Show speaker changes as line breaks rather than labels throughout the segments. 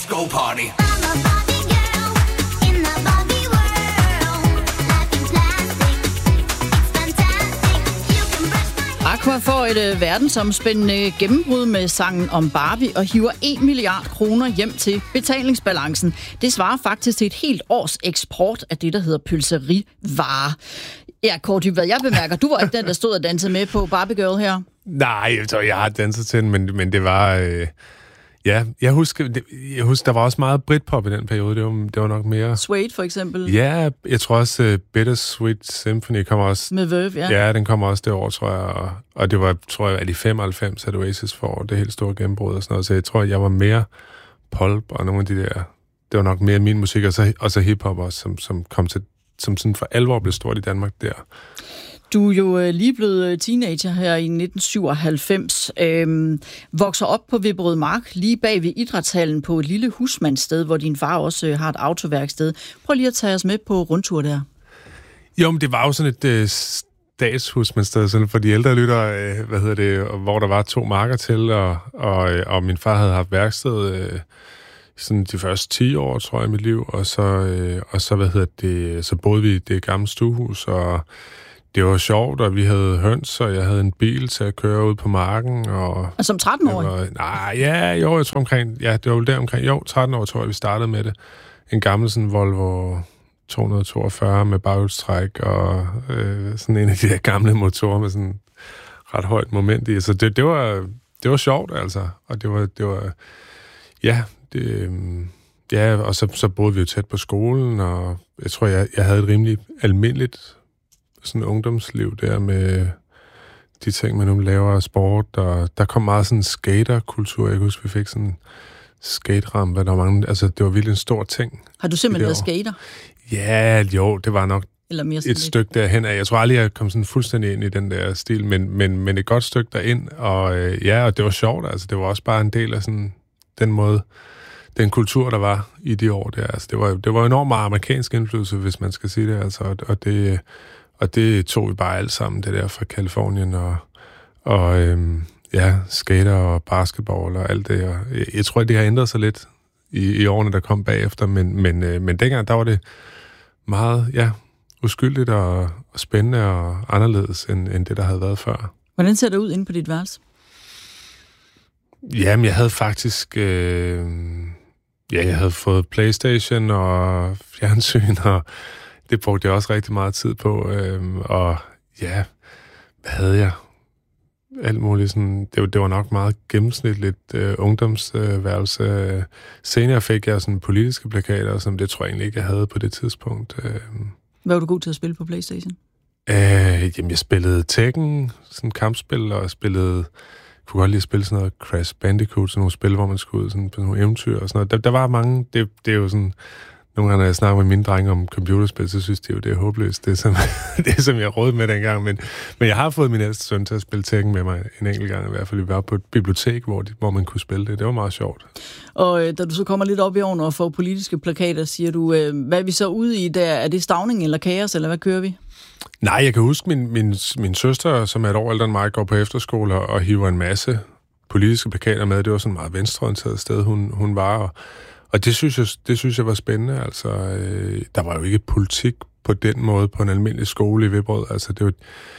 Let's go party.
Aqua får et verdensomspændende gennembrud med sangen om Barbie og hiver 1 milliard kroner hjem til betalingsbalancen. Det svarer faktisk til et helt års eksport af det, der hedder pølserivarer. Ja, Kåre Dybvad, jeg bemærker, du var ikke den, der stod og dansede med på Barbie Girl her.
Nej, jeg har danset til den, men det var... Ja, jeg husker, der var også meget Britpop i den periode. Det var nok mere...
Suede for eksempel.
Ja, jeg tror også Bittersweet Symphony kommer også...
Med Verve, ja.
Ja, den kommer også det år, tror jeg. Og det var, tror jeg, at i 95 at Oasis får det helt store gennembrud og sådan noget. Så jeg tror, jeg var mere pulp og nogle af de der... Det var nok mere min musik, og så hiphop også, som kom til... Som sådan for alvor blev stort i Danmark der.
Du er jo lige blevet teenager her i 1997. Vokser op på Vipperød Mark, lige bag ved idrætshallen på et lille husmandssted, hvor din far også har et autoværksted. Prøv lige at tage os med på rundtur der.
Jo, men det var jo sådan et statshusmandssted, sådan for de ældre lyttere, hvor der var 2 marker til, og min far havde haft værksted sådan de første 10 år, tror jeg, i mit liv, og så boede vi i det gamle stuehus, og det var sjovt, og vi havde høns, og jeg havde en bil til at køre ud på marken. Og
som 13-årig?
Jeg tror omkring, det var jo der omkring, 13 år tror jeg, vi startede med det. En gammel sådan Volvo 242 med baghjulstræk, og sådan en af de der gamle motorer med sådan ret højt moment i. Så det var sjovt, altså, og det var og så boede vi jo tæt på skolen, og jeg tror, jeg havde et rimelig almindeligt sådan ungdomsliv der med de ting, man nu laver af sport, og der kom meget sådan skaterkultur. Jeg kan huske, vi fik sådan skaterampe, der var mange, altså det var virkelig en stor ting.
Har du simpelthen været skater?
Ja, jo, det var nok
eller mere
et stykke derhen af. Jeg tror aldrig, jeg kom sådan fuldstændig ind i den der stil, men et godt stykke derind, og og det var sjovt, altså det var også bare en del af sådan den måde, den kultur, der var i de år der. Altså det var enormt meget amerikansk indflydelse, hvis man skal sige det, altså, og det tog vi bare alt sammen, det der fra Californien, og skater og basketball og alt det. Og jeg tror, det har ændret sig lidt i årene, der kom bagefter, men dengang, der var det meget, uskyldigt og spændende og anderledes, end det, der havde været før.
Hvordan ser det ud inde på dit værelse?
Jamen, jeg havde faktisk... jeg havde fået PlayStation og fjernsyn, og det brugte jeg også rigtig meget tid på. Hvad havde jeg? Alt muligt sådan... Det var nok meget gennemsnitligt ungdomsværelse. Senere fik jeg sådan politiske plakater, som det tror jeg egentlig ikke, jeg havde på det tidspunkt.
Hvad var du god til at spille på PlayStation?
Jamen, jeg spillede Tekken, sådan kampspil, og spillede... Jeg kunne godt lide at spille sådan noget Crash Bandicoot, sådan nogle spil, hvor man skulle ud sådan på nogle eventyr og sådan noget. Der var mange, det er jo sådan, nogle gange, når jeg snakker med mine drenge om computerspil, så synes de jo, det er håbløst, det som jeg rådede med dengang, men jeg har fået min ældste søn til at spille Tekken med mig en enkelt gang, i hvert fald vi var på et bibliotek, hvor man kunne spille det. Det var meget sjovt. Og
da du så kommer lidt op i årene og får politiske plakater, siger du, hvad er vi så ude i der? Er det stavning eller kaos, eller hvad kører vi?
Nej, jeg kan huske, min søster, som er et år ældre end mig, går på efterskole og hiver en masse politiske plakater med. Det var sådan et meget venstreorienteret sted, hun var. Og det synes jeg var spændende. Altså, der var jo ikke politik på den måde på en almindelig skole i Vipperød. Altså,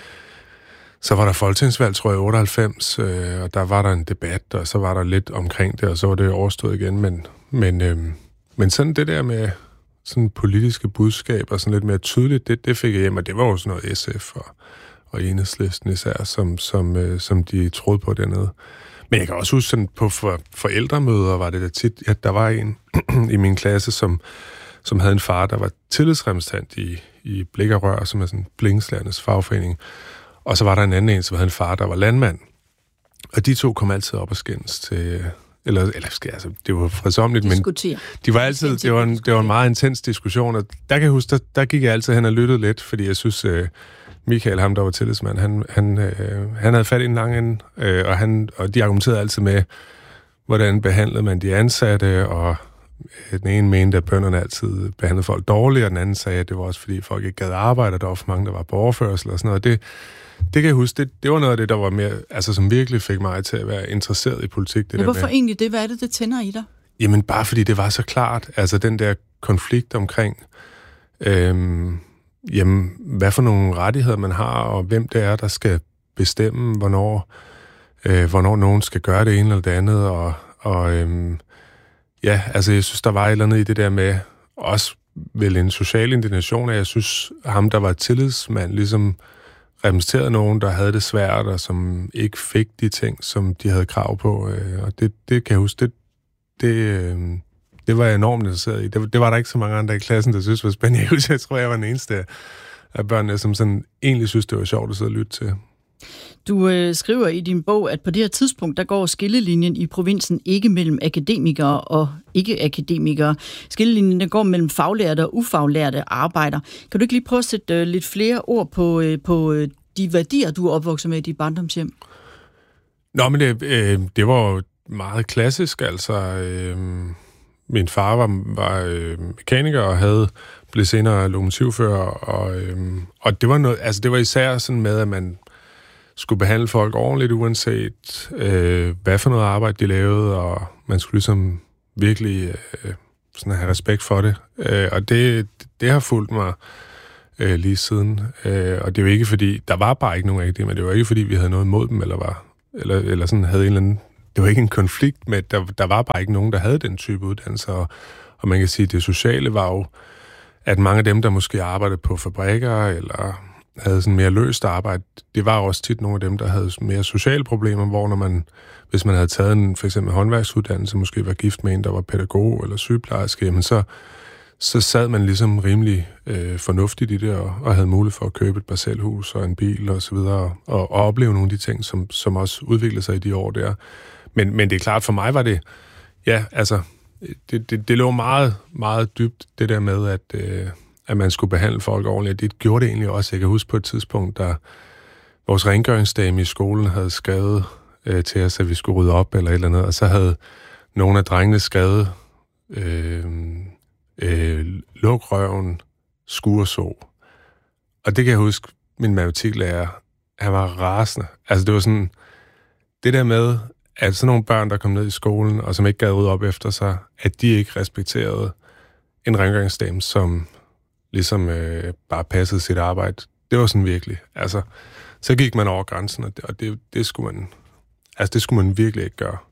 så var der folketingsvalg, tror jeg, 98, og der var der en debat, og så var der lidt omkring det, og så var det overstået igen. Men sådan det der med sådan politiske budskaber, sådan lidt mere tydeligt, det fik jeg hjem, og det var jo sådan noget SF og Enhedslisten især, som de troede på dernede. Men jeg kan også huske, sådan på forældremøder var det da tit, at der var en i min klasse, som havde en far, der var tillidsrepræsentant i Blik og Rør, som er sådan Blinkslandes fagforening. Og så var der en anden en, som havde en far, der var landmand. Og de to kom altid op og skændes til... altså, det var fredsomligt, men de var altid, det var en meget intens diskussion, og der kan jeg huske, der gik jeg altid hen og lyttede lidt, fordi jeg synes, Michael, ham der var tillidsmand, han havde fat i en lang ende, og de argumenterede altid med, hvordan behandlede man de ansatte, og den ene mente, at bønderne altid behandlede folk dårligt, og den anden sagde, at det var også fordi folk ikke gad arbejde, og der var for mange, der var på overførsel og sådan noget. Det kan jeg huske, det var noget af det, der var mere, altså som virkelig fik mig til at være interesseret i politik.
Hvorfor egentlig det? Hvad er det tænder i dig?
Jamen, bare fordi det var så klart. Altså, den der konflikt omkring, jamen, hvad for nogle rettigheder man har, og hvem det er, der skal bestemme, hvornår nogen skal gøre det ene eller det andet, ja, altså, jeg synes, der var et eller andet i det der med, også vel en social indignation, at jeg synes, ham, der var tillidsmand, ligesom repræsenterede nogen, der havde det svært, og som ikke fik de ting, som de havde krav på, og det kan jeg huske, det var jeg enormt interesseret i. Det var der ikke så mange andre i klassen, der synes var spændende. Jeg tror, jeg var den eneste af børnene, som sådan egentlig synes, det var sjovt at sidde og lytte til.
Du skriver i din bog, at på det her tidspunkt, der går skillelinjen i provinsen ikke mellem akademikere og ikke-akademikere. Skillelinjen der går mellem faglærte og ufaglærte arbejder. Kan du ikke lige prøve at sætte lidt flere ord på de værdier, du er opvokset med i dit barndomshjem?
Nå, men det var jo meget klassisk, altså. Min far var mekaniker og blev senere lokomotivfører, og det var noget, altså det var især sådan med, at man skulle behandle folk ordentligt, uanset hvad for noget arbejde de lavede, og man skulle ligesom virkelig sådan have respekt for det. Og det har fulgt mig lige siden. Og det er jo ikke fordi, der var bare ikke nogen af det, men det var ikke fordi, vi havde noget imod dem, eller sådan havde en eller anden. Det var ikke en konflikt med, der var bare ikke nogen, der havde den type uddannelse, og man kan sige, at det sociale var jo, at mange af dem, der måske arbejdede på fabrikker, eller havde sådan mere løst arbejde, det var også tit nogle af dem, der havde mere sociale problemer, hvor hvis man havde taget for eksempel håndværksuddannelse, måske var gift med en, der var pædagog eller sygeplejerske, jamen så sad man ligesom rimelig fornuftigt i det, og havde mulighed for at købe et parcelhus og en bil og så videre, og opleve nogle af de ting, som også udviklede sig i de år der. Men det er klart, for mig var det, ja, altså, det lå meget, meget dybt, det der med, at man skulle behandle folk ordentligt. Det gjorde det egentlig også. Jeg kan huske på et tidspunkt, da vores rengøringsdame i skolen havde skrevet til os, at vi skulle rydde op eller et eller andet, og så havde nogle af drengene skrevet, luk røven, skureså. Og det kan jeg huske, min matematiklærer, han var rasende. Altså det var sådan, det der med, at sådan nogle børn, der kom ned i skolen, og som ikke gad rydde op efter sig, at de ikke respekterede en rengøringsdame, som ligesom bare passede sit arbejde. Det var sådan virkelig. Altså, så gik man over grænsen, og det skulle man virkelig ikke gøre.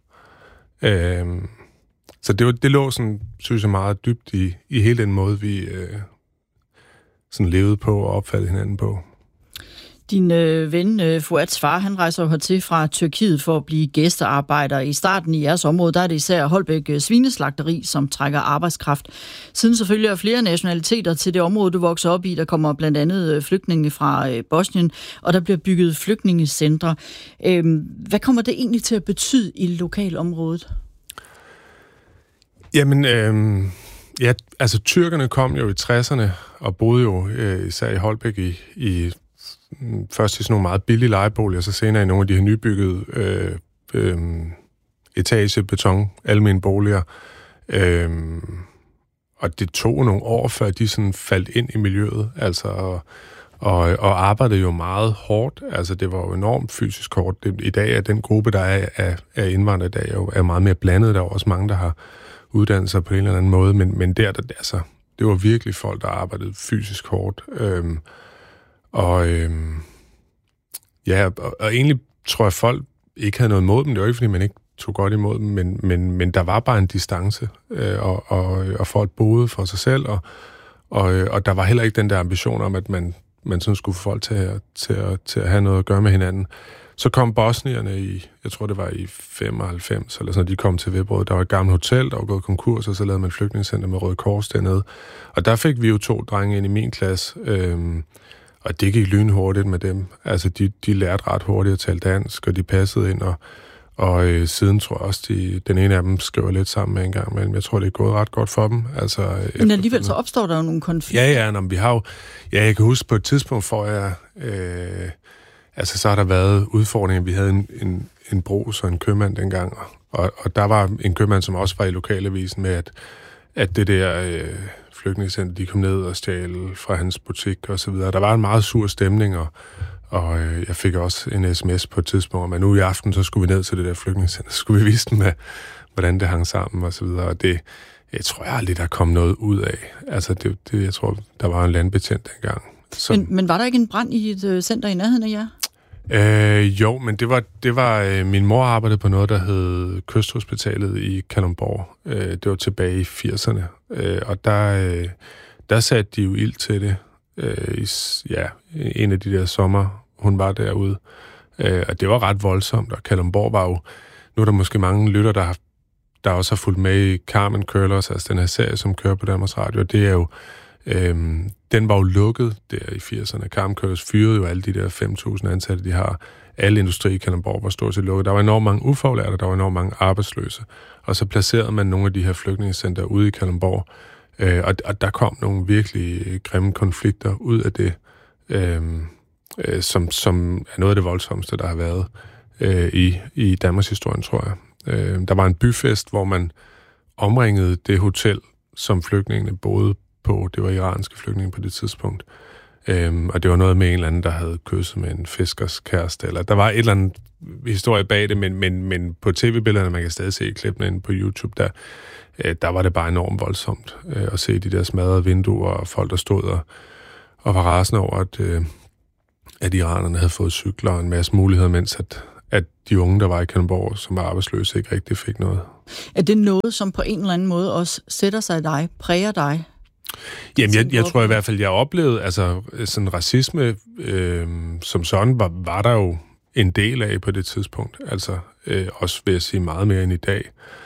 Så det lå sådan, synes jeg, meget dybt i hele den måde, vi sådan levede på og opfattede hinanden på.
Din ven Fuads far, han rejser hertil fra Tyrkiet for at blive gæstearbejder. I starten i jeres område, der er det især Holbæk Svineslagteri, som trækker arbejdskraft. Siden selvfølgelig er flere nationaliteter til det område, du vokser op i. Der kommer blandt andet flygtninge fra Bosnien, og der bliver bygget flygtningecentre. Hvad kommer det egentlig til at betyde i lokalområdet?
Jamen, ja, altså tyrkerne kom jo i 60'erne og boede jo især i Holbæk først i sådan nogle meget billige lejeboliger, og så senere i nogle af de her nybyggede etagebeton, almene boliger. Og det tog nogle år, før de sådan faldt ind i miljøet, altså og arbejdede jo meget hårdt. Altså det var jo enormt fysisk hårdt. I dag er den gruppe, der er indvandrere i dag, er meget mere blandet. Der er også mange, der har uddannet sig på en eller anden måde, men altså, det var virkelig folk, der arbejdede fysisk hårdt. Ja, og egentlig tror jeg, folk ikke havde noget imod dem. Det var ikke, fordi man ikke tog godt imod dem, men der var bare en distance, og folk boede for sig selv, og der var heller ikke den der ambition om, at man sådan skulle få folk til at have noget at gøre med hinanden. Så kom bosnierne jeg tror det var i 95, eller sådan, de kom til Viborg. Der var et gammelt hotel, der var gået konkurs, og så lavede man et flygtningecenter med Røde Kors dernede. Og der fik vi jo 2 drenge ind i min klasse, og det gik lynhurtigt med dem. Altså, de lærte ret hurtigt at tale dansk, og de passede ind, og siden tror jeg også, den ene af dem skriver lidt sammen med en gang imellem. Jeg tror, det er gået ret godt for dem. Altså,
men alligevel så opstår der jo nogle konflikter.
Ja, vi har jo. Ja, jeg kan huske på et tidspunkt, så har der været udfordringer. Vi havde en brugs og en købmand dengang, og der var en købmand, som også var i lokalavisen med, at det der flygtningecenter, de kom ned og stjal fra hans butik og så videre. Der var en meget sur stemning, og jeg fik også en sms på et tidspunkt, om at nu i aften, så skulle vi ned til det der flygtningecenter, så skulle vi vise dem, hvordan det hang sammen og så videre. Og det, jeg tror aldrig, der kom noget ud af. Altså, jeg tror, der var en landbetjent dengang.
Men var der ikke en brand i et center i nærheden af jer?
Jo, men det var min mor arbejdede på noget, der hed Kysthospitalet i Kalundborg. Det var tilbage i 80'erne. Og der satte de jo ild til det. En af de der sommer, hun var derude. Og det var ret voldsomt, og Kalundborg var jo... Nu er der måske mange lytter, der også har fulgt med i Carmen Curlers, altså den her serie, som kører på Danmarks Radio. Det er jo... den var jo lukket der i 80'erne. Carmen Curlers fyrede jo alle de der 5.000 ansatte, de har. Alle industri i Kalundborg var stort set lukket. Der var enormt mange ufaglærte, der var enormt mange arbejdsløse. Og så placerede man nogle af de her flygtningecenter ude i Kalundborg. Og der kom nogle virkelig grimme konflikter ud af det, som er noget af det voldsomste, der har været i Danmarks historien, tror jeg. Der var en byfest, hvor man omringede det hotel, som flygtningene boede på. Det var iranske flygtninge på det tidspunkt. Og det var noget med en eller anden, der havde kysset med en fiskers kæreste. Eller der var et eller andet historie bag det, men på tv-billederne, man kan stadig se klippene inde på YouTube, der var det bare enormt voldsomt at se de der smadrede vinduer og folk, der stod og var rasende over, at iranerne havde fået cykler og en masse muligheder, mens at de unge, der var i Kalundborg, som var arbejdsløse, ikke rigtig fik noget.
Er det noget, som på en eller anden måde også sætter sig i dig, præger dig?
Jamen, jeg tror i hvert fald, jeg oplevede, altså sådan racisme, som sådan, var der jo en del af på det tidspunkt. Altså, også vil jeg sige meget mere end i dag.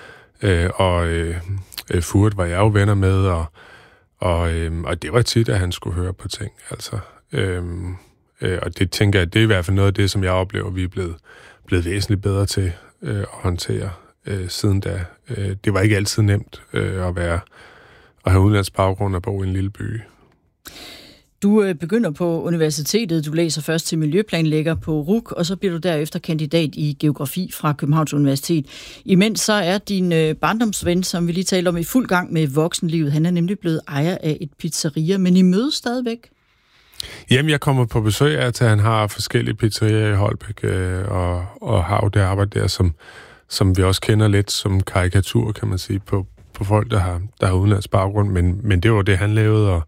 Furt var jeg jo venner med, og det var tit, at han skulle høre på ting. Altså, og det tænker jeg, det er i hvert fald noget af det, som jeg oplever, vi er blevet væsentligt bedre til at håndtere siden da. Det var ikke altid nemt at have udenlandsk baggrund og bo i en lille by.
Du begynder på universitetet. Du læser først til miljøplanlægger på RUC, og så bliver du derefter kandidat i geografi fra Københavns Universitet. Imens så er din barndomsven, som vi lige talte om, i fuld gang med voksenlivet. Han er nemlig blevet ejer af et pizzeria, men I mødes stadigvæk?
Jamen, jeg kommer på besøg af, at han har forskellige pizzerier i Holbæk, og har jo det arbejde der, som vi også kender lidt som karikatur, kan man sige, på folk, der har udenlandsk baggrund, men det var det, han lavede, og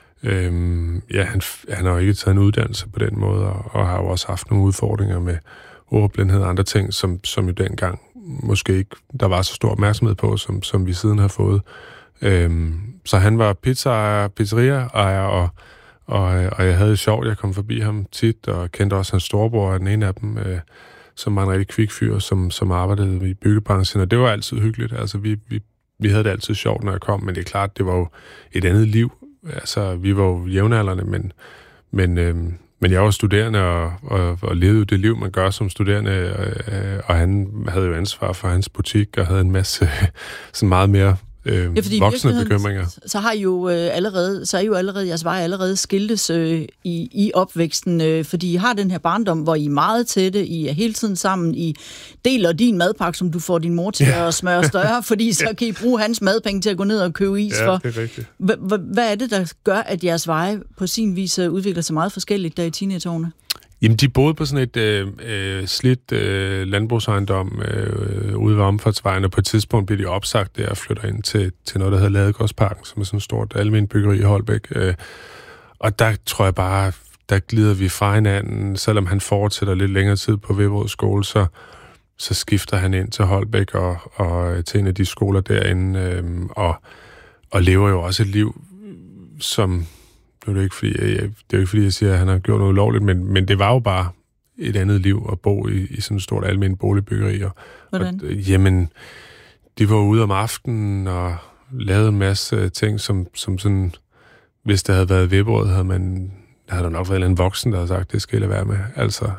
han har jo ikke taget en uddannelse på den måde, og har jo også haft nogle udfordringer med ordblindhed og andre ting, som jo dengang måske ikke, der var så stor opmærksomhed på, som vi siden har fået. Så han var pizzeria-ejer, og jeg havde det sjovt, jeg kom forbi ham tit, og kendte også hans storebror, og den ene af dem, som var en rigtig kvik fyr, som arbejdede i byggebranchen, og det var altid hyggeligt. Altså, vi havde det altid sjovt, når jeg kom, men det er klart, det var jo et andet liv. Altså, vi var jo jævnaldrende, men jeg var studerende og levede jo det liv, man gør som studerende, og han havde jo ansvar for hans butik, og havde en masse sådan meget mere voksne bekymringer.
Så har I jo allerede, jeres vej allerede skiltes i opvæksten, fordi I har den her barndom, hvor I er meget tætte, I er hele tiden sammen, I deler din madpakke, som du får din mor til at smøre større, fordi så kan I bruge hans madpenge til at gå ned og købe is for.
Det er rigtigt.
Hvad er det, der gør, at jeres veje på sin vis udvikler sig meget forskelligt der i teenageårene?
Jamen, de boede på sådan et slidt landbrugsejendom ude ved omfartsvejen, og på et tidspunkt bliver de opsagt der og flytter ind til noget, der hedder Ladegårdsparken, som er sådan et stort almen byggeri i Holbæk. Og der tror jeg bare, der glider vi fra hinanden. Selvom han fortsætter lidt længere tid på Viborg skole, så skifter han ind til Holbæk og til en af de skoler derinde, og lever jo også et liv, som... Det er jo ikke fordi, jeg siger, at han har gjort noget ulovligt, men det var jo bare et andet liv at bo i sådan et stort almindeligt boligbyggeri.
Hvordan?
Jamen, de var ude om aftenen og lavede en masse ting, som sådan, hvis der havde været Viborg, havde der nok været en eller anden voksen, der havde sagt, det skal jeg lade være med. Altså,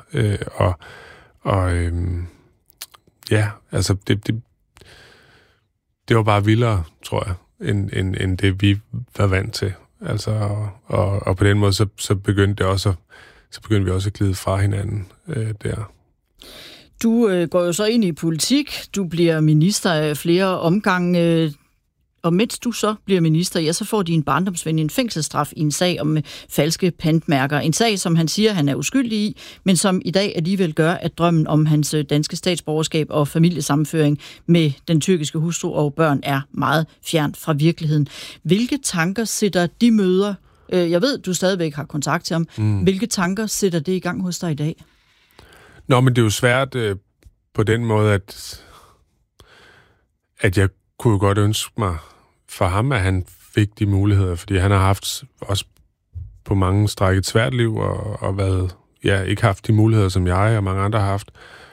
det var bare vildere, tror jeg, end det, vi var vant til. Altså, og på den måde, så begyndte vi også at glide fra hinanden der. Du
går jo så ind i politik. Du bliver minister af flere omgange, og mens du så bliver minister, ja, så får din barndomsven en fængselsstraf i en sag om falske pantmærker. En sag, som han siger, han er uskyldig i, men som i dag alligevel gør, at drømmen om hans danske statsborgerskab og familiesammenføring med den tyrkiske hustru og børn er meget fjernt fra virkeligheden. Hvilke tanker sætter de møder? Jeg ved, du stadigvæk har kontakt til ham. Hvilke tanker sætter det i gang hos dig i dag?
Nå, men det er jo svært på den måde, at jeg kunne godt ønske mig for ham, at han fik de muligheder, fordi han har haft også på mange stræk et svært liv, og været, ja, ikke haft de muligheder, som jeg og mange andre har haft.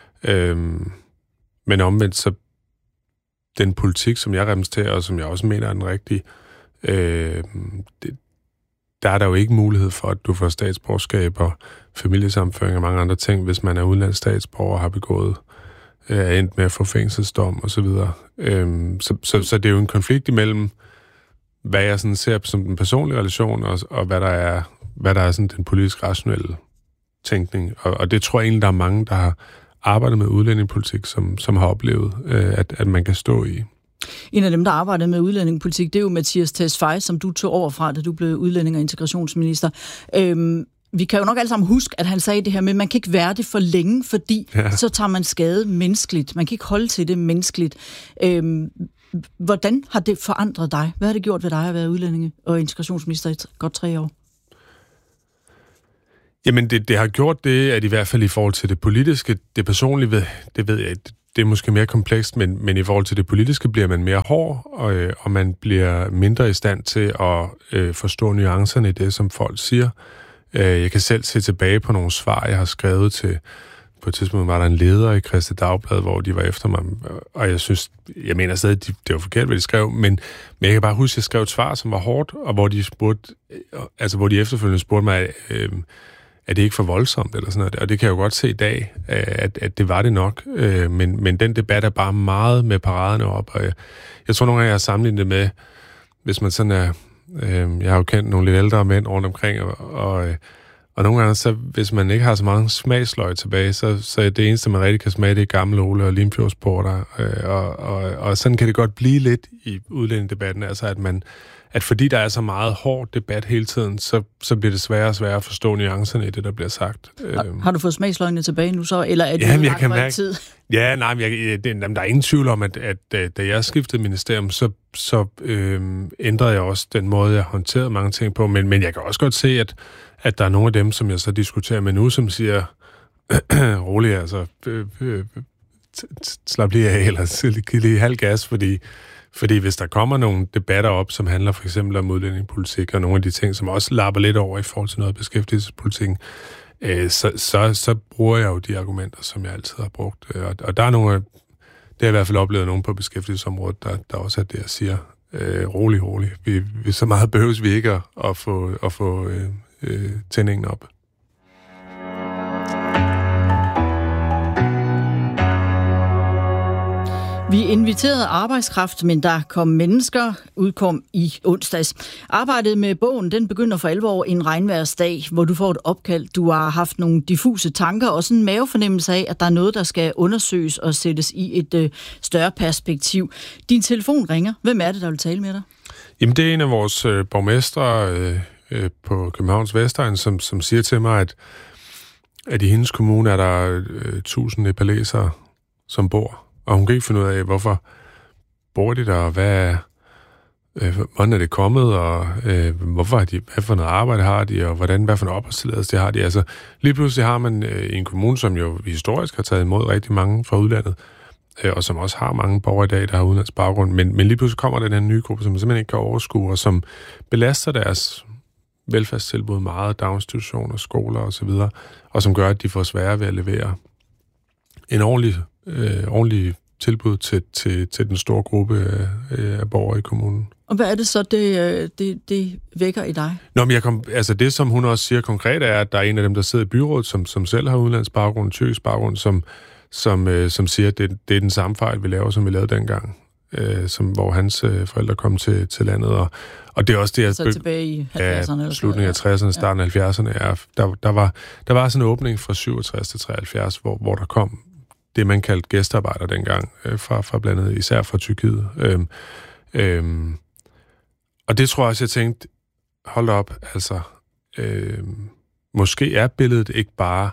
Men omvendt, så den politik, som jeg repræsenterer, og som jeg også mener er den rigtige, der er der jo ikke mulighed for, at du får statsborgerskab og familiesammenføring og mange andre ting, hvis man er udenlandsk statsborger og har begået er endt med at få fængselsdom og så videre. Så det er jo en konflikt imellem, hvad jeg sådan ser som den personlige relation, og hvad der er sådan den politisk rationelle tænkning. Og det tror jeg egentlig, der er mange, der har arbejdet med udlændingepolitik, som har oplevet, at man kan stå i.
En af dem, der arbejdede med udlændingepolitik, det er jo Mattias Tesfaye, som du tog over fra, da du blev udlænding- og integrationsminister. Vi kan jo nok alle sammen huske, at han sagde det her med, at man kan ikke være det for længe, fordi så tager man skade menneskeligt. Man kan ikke holde til det menneskeligt. Hvordan har det forandret dig? Hvad har det gjort ved dig at være udlændinge- og integrationsminister i godt 3 år?
Jamen, det har gjort det, at i hvert fald i forhold til det politiske, det personlige, det ved jeg, det er måske mere komplekst, men i forhold til det politiske bliver man mere hård, og man bliver mindre i stand til at forstå nuancerne i det, som folk siger. Jeg kan selv se tilbage på nogle svar, jeg har skrevet til. På et tidspunkt var der en leder i Kristeligt Dagblad, hvor de var efter mig, og jeg mener stadig, det var forkert, hvad de skrev, men jeg kan bare huske, at jeg skrev et svar, som var hårdt, og hvor de efterfølgende spurgte mig, er det ikke for voldsomt, eller sådan noget, og det kan jeg jo godt se i dag, at det var det nok, men den debat er bare meget med paraderne op, og jeg tror nogle gange, jeg har sammenlignet det med, hvis man sådan er, jeg har jo kendt nogle lidt ældre mænd rundt omkring, og nogle gange, så, hvis man ikke har så mange smagsløg tilbage, så er det eneste, man rigtig kan smage, det er Gammel Ole og Limfjordsporter. Og sådan kan det godt blive lidt i udlændingedebatten, altså at fordi der er så meget hård debat hele tiden, så bliver det sværere og sværere at forstå nuancerne i det, der bliver sagt.
Har du fået smagsløgene tilbage nu så, eller er det
jeg kan mærke tid? Ja, nej, der er ingen tvivl om, at da jeg skiftede ministerium, så ændrede jeg også den måde, jeg håndterede mange ting på, men jeg kan også godt se, at der er nogle af dem, som jeg så diskuterer med nu, som siger, rolig, altså, slap lige af, eller giv lige halv gas, fordi hvis der kommer nogle debatter op, som handler for eksempel om udlændingepolitik, og nogle af de ting, som også lapper lidt over i forhold til noget af beskæftigelsespolitikken, så bruger jeg jo de argumenter, som jeg altid har brugt. Og der er nogle, det har jeg i hvert fald oplevet nogen på beskæftigelsesområdet, der også er det, jeg siger, rolig. Vi så meget behøves vi ikke at få tændingen op.
Vi inviterede arbejdskraft, men der kom mennesker, udkom i onsdags. Arbejdet med bogen, den begynder for 11 år en regnvejrsdag, hvor du får et opkald. Du har haft nogle diffuse tanker og sådan en mavefornemmelse af, at der er noget, der skal undersøges og sættes i et større perspektiv. Din telefon ringer. Hvem er det, der vil tale med dig?
Jamen, det er en af vores borgmestre på Københavns Vestegn, som siger til mig, at i hendes kommune er der 1000 nepalesere, som bor. Og hun kan ikke finde ud af, hvorfor bor de der, og hvordan er det kommet, og hvorfor har de, hvad for noget arbejde har de, og hvad for en opholdstilladelse de har de. Altså, lige pludselig har man en kommune, som jo historisk har taget imod rigtig mange fra udlandet, og som også har mange borgere i dag, der har udenlandsk baggrund, men lige pludselig kommer der den nye gruppe, som man simpelthen ikke kan overskue, og som belaster deres velfærdstilbud meget, daginstitutioner, skoler osv., og som gør, at de får sværere ved at levere en ordentlig tilbud til den store gruppe af borgere i kommunen.
Og hvad er det så, det vækker i dig?
Nå, men det, som hun også siger konkret, er, at der er en af dem, der sidder i byrådet, som selv har udenlandsk baggrund, tyrkisk baggrund, som siger, at det er den samme fejl, vi laver, som vi lavede dengang, hvor hans forældre kom til landet. Og det er også det,
så tilbage i 70'erne?
Ja, slutningen af 60'erne, starten af 70'erne. Der var sådan en åbning fra 67 til 73, hvor der kom det, man kaldte gæstearbejder dengang, fra blandt andet især fra Tyrkiet. Og det tror jeg også, jeg tænkte, hold op, altså, måske er billedet ikke bare,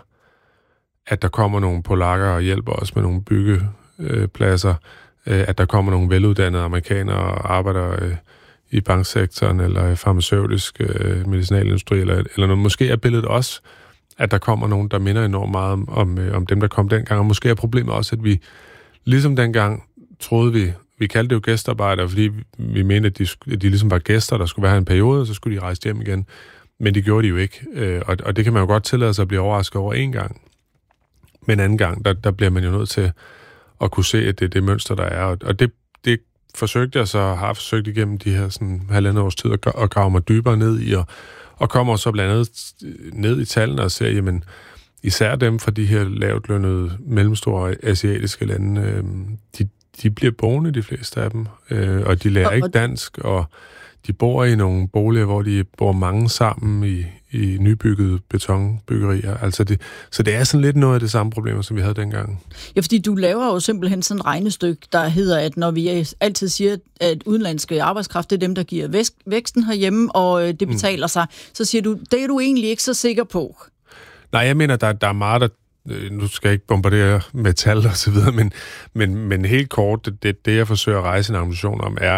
at der kommer nogle polakker og hjælper os med nogle byggepladser, at der kommer nogle veluddannede amerikanere og arbejder i banksektoren eller farmaceutisk medicinalindustri eller noget. Måske er billedet også, at der kommer nogen, der minder enormt meget om dem, der kom dengang. Og måske er problemet også, at vi ligesom dengang troede vi kaldte det jo gæstearbejdere, fordi vi mente, at de ligesom var gæster, der skulle være en periode, og så skulle de rejse hjem igen. Men det gjorde de jo ikke. Og det kan man jo godt tillade sig at blive overrasket over en gang. Men anden gang, der bliver man jo nødt til at kunne se, at det er det mønster, der er. Og det forsøgte jeg så, har forsøgt igennem de her sådan 1,5 års tid at grave mig dybere ned i, og kommer så blandt andet ned i tallene og ser, jamen, især dem fra de her lavtlønnede, mellemstore asiatiske lande, de bliver boende, de fleste af dem, og de lærer ikke dansk, og de bor i nogle boliger, hvor de bor mange sammen i nybyggede betonbyggerier. Altså så det er sådan lidt noget af det samme problemer, som vi havde dengang.
Ja, fordi du laver jo simpelthen sådan et regnestykke, der hedder, at når vi altid siger, at udenlandske arbejdskraft, det er dem, der giver væksten herhjemme, og det betaler sig, så siger du, det er du egentlig ikke så sikker på.
Nej, jeg mener, der er meget, der nu skal jeg ikke bombardere med tal og så videre, men helt kort, det jeg forsøger at rejse en ambition om, er,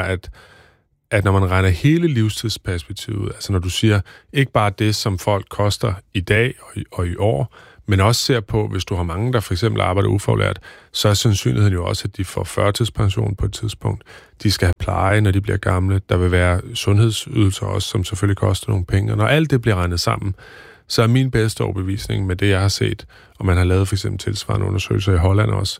at når man regner hele livstidsperspektivet, altså når du siger ikke bare det, som folk koster i dag og i år, men også ser på, hvis du har mange, der for eksempel arbejder ufaglært, så er sandsynligheden jo også, at de får førtidspension på et tidspunkt. De skal have pleje, når de bliver gamle. Der vil være sundhedsydelser også, som selvfølgelig koster nogle penge. Og når alt det bliver regnet sammen, så er min bedste overbevisning med det, jeg har set, og man har lavet for eksempel tilsvarende undersøgelser i Holland også,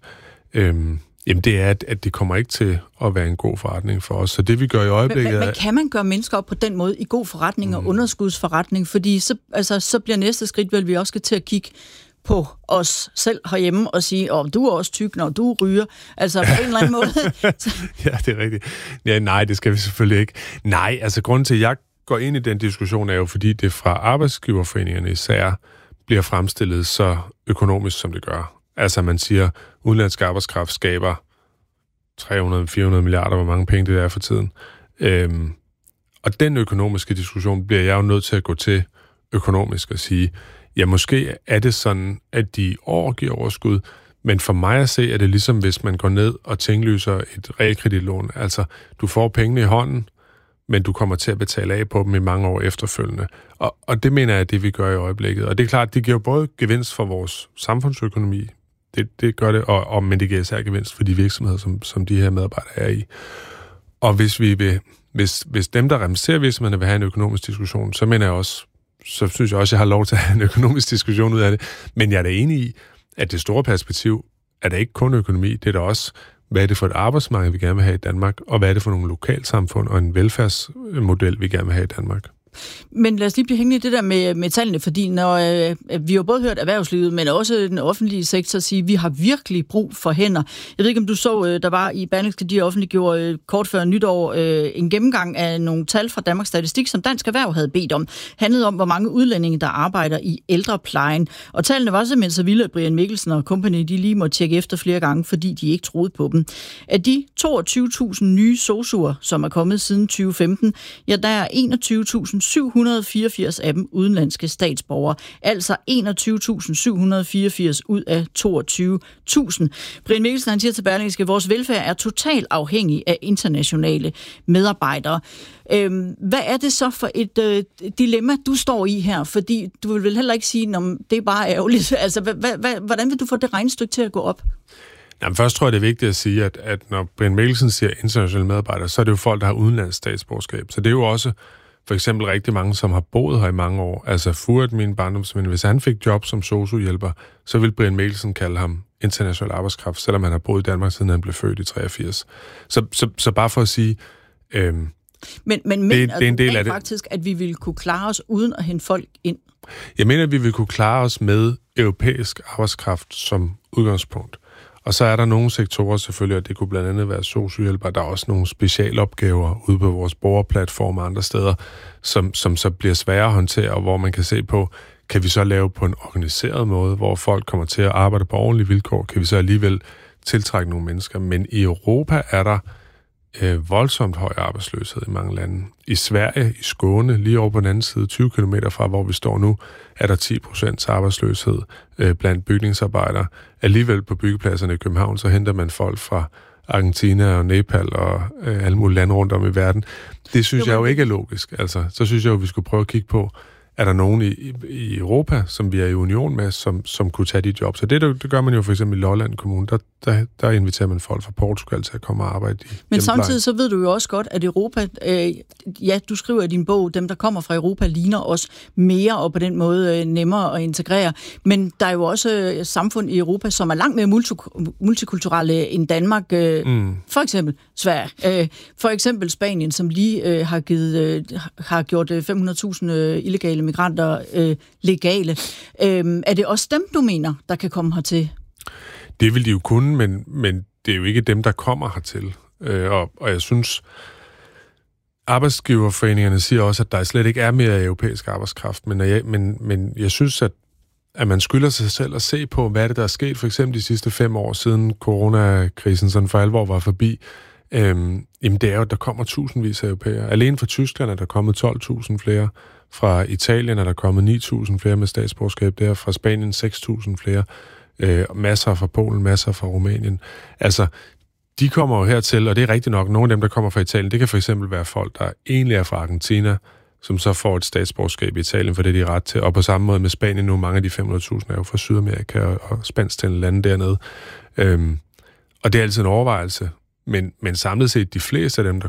jamen det er, at det kommer ikke til at være en god forretning for os. Så det, vi gør i øjeblikket...
Men kan man gøre mennesker op på den måde i god forretning og underskudsforretning? Fordi så bliver næste skridt vel, vi også skal til at kigge på os selv herhjemme og sige, du er også tyk, når du ryger. Altså på en eller anden måde.
Ja, det er rigtigt. Ja, nej, det skal vi selvfølgelig ikke. Nej, altså grunden til, at jeg går ind i den diskussion, er jo, fordi det fra arbejdsgiverforeningerne især bliver fremstillet så økonomisk, som det gør. Altså man siger, udenlandsk arbejdskraft skaber 300-400 milliarder, hvor mange penge det er for tiden. Og den økonomiske diskussion bliver jeg jo nødt til at gå til økonomisk og sige, ja, måske er det sådan, at de i år giver overskud, men for mig at se, er det ligesom, hvis man går ned og tinglyser et realkreditlån. Altså, du får pengene i hånden, men du kommer til at betale af på dem i mange år efterfølgende. Og det mener jeg, er det, vi gør i øjeblikket. Og det er klart, det giver både gevinst for vores samfundsøkonomi, det gør det, men det giver især gevinst for de virksomheder, som de her medarbejdere er i. Og hvis dem, der repræsenterer virksomhederne, vil have en økonomisk diskussion, så mener jeg også, så synes jeg også, jeg har lov til at have en økonomisk diskussion ud af det. Men jeg er da enig i, at det store perspektiv er da ikke kun økonomi, det er da også, hvad er det for et arbejdsmarked, vi gerne vil have i Danmark, og hvad er det for nogle lokalsamfund og en velfærdsmodel, vi gerne vil have i Danmark.
Men lad os lige blive hængende i det der med tallene, fordi når vi har både hørt erhvervslivet, men også den offentlige sektor sige, at vi har virkelig brug for hænder. Jeg ved ikke, om du så, der var i Berlingske, de offentliggjorde kort før nytår en gennemgang af nogle tal fra Danmarks Statistik, som Dansk Erhverv havde bedt om. Handlede om, hvor mange udlændinge, der arbejder i ældreplejen. Og tallene var simpelthen så vilde, at Brian Mikkelsen og company, de lige måtte tjekke efter flere gange, fordi de ikke troede på dem. Af de 22.000 nye sosuer, som er kommet siden 2015, ja, der er 21.784 af dem udenlandske statsborgere. Altså 21.784 ud af 22.000. Brian Mikkelsen, han siger til Berlingske, at vores velfærd er totalt afhængig af internationale medarbejdere. Hvad er det så for et dilemma, du står i her? Fordi du vil vel heller ikke sige, at det er bare ærgerligt. Altså, hvordan vil du få det regnestykke til at gå op?
Jamen, først tror jeg, det er vigtigt at sige, at når Brian Mikkelsen siger internationale medarbejdere, så er det jo folk, der har udenlandsk statsborgerskab. Så det er jo også for eksempel rigtig mange, som har boet her i mange år. Altså Furet, min barndomsven, hvis han fik job som sosu-hjælper, så vil Brian Mikkelsen kalde ham international arbejdskraft, selvom han har boet i Danmark, siden han blev født i 83. Så bare for at sige...
Men det er en del af det. Faktisk, at vi ville kunne klare os uden at hente folk ind?
Jeg mener, at vi vil kunne klare os med europæisk arbejdskraft som udgangspunkt. Og så er der nogle sektorer selvfølgelig, og det kunne blandt andet være sosu-hjælpere. Der er også nogle specialopgaver ude på vores borgerplatform og andre steder, som så bliver svære at håndtere, og hvor man kan se på, kan vi så lave på en organiseret måde, hvor folk kommer til at arbejde på ordentlige vilkår, kan vi så alligevel tiltrække nogle mennesker. Men i Europa er der voldsomt høj arbejdsløshed i mange lande. I Sverige, i Skåne, lige over på den anden side, 20 kilometer fra, hvor vi står nu, er der 10% arbejdsløshed blandt bygningsarbejdere. Alligevel på byggepladserne i København, så henter man folk fra Argentina og Nepal og alle mulige lande rundt om i verden. Det synes jeg jo ikke er logisk. Altså, så synes jeg jo, vi skulle prøve at kigge på, er der nogen i Europa, som vi er i union med, som kunne tage de jobs. Så det gør man jo for eksempel i Lolland Kommune. Der inviterer man folk fra Portugal til at komme og arbejde i
Men samtidig så ved du jo også godt, at Europa, du skriver i din bog, dem der kommer fra Europa ligner os mere og på den måde nemmere at integrere. Men der er jo også samfund i Europa, som er langt mere multikulturelle end Danmark. For eksempel Sverige. For eksempel Spanien, som lige har gjort 500.000 illegale migranter legale. Er det også dem, du mener, der kan komme hertil?
Det vil de jo kunne, men det er jo ikke dem, der kommer hertil. Og jeg synes, arbejdsgiverforeningerne siger også, at der slet ikke er mere europæisk arbejdskraft. Men jeg synes, at man skylder sig selv at se på, hvad det der er sket, for eksempel de sidste 5 år siden coronakrisen sådan for alvor var forbi. Jamen det er jo, at der kommer tusindvis af europæere. Alene fra Tyskland er der kommet 12.000 flere. Fra Italien er der kommet 9.000 flere med statsborgerskab. Der fra Spanien 6.000 flere. Masser fra Polen, masser fra Rumænien. Altså, de kommer jo hertil, og det er rigtigt nok, nogle af dem, der kommer fra Italien, det kan for eksempel være folk, der egentlig er fra Argentina, som så får et statsborgerskab i Italien, for det de er ret til. Og på samme måde med Spanien nu, mange af de 500.000 er jo fra Sydamerika og spansktalende lande dernede. Og det er altid en overvejelse. Men samlet set, de fleste af dem, der